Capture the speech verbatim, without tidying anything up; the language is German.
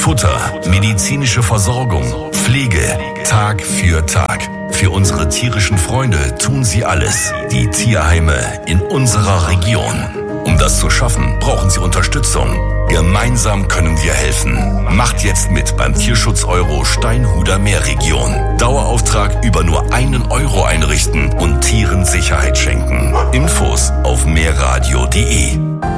Futter, medizinische Versorgung, Pflege, Tag für Tag. Für unsere tierischen Freunde tun sie alles. Die Tierheime in unserer Region. Um das zu schaffen, brauchen sie Unterstützung. Gemeinsam können wir helfen. Macht jetzt mit beim Tierschutz-Euro Steinhuder Meerregion. Dauerauftrag über nur einen Euro einrichten und Tieren Sicherheit schenken. Infos auf meerradio punkt de.